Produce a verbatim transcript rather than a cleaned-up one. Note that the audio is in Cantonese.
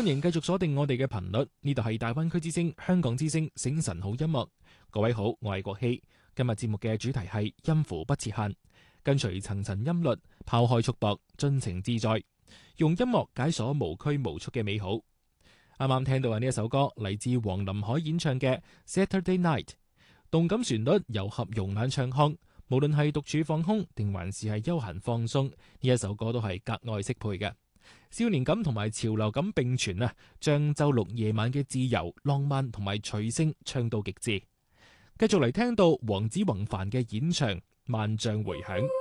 歡迎繼續鎖定我哋嘅頻率，呢度係大灣區之聲、香港之聲醒晨好音樂。各位好，我係國希。今日節目嘅主題係音符不設限，跟隨層層音律，拋開束縛，盡情自在，用音樂解鎖無拘無束嘅美好。啱啱聽到嘅呢一首歌嚟自黃林海演唱嘅 Saturday Night， 動感旋律糅合慵懶唱腔，無論係獨處放空定還是係休閒放鬆，呢一首歌都係格外適配嘅。少年感同埋潮流感並存啊，將周六夜晚嘅自由、浪漫同埋隨性唱到極致。繼續嚟聽到黃子弘範嘅演唱《萬象迴響》。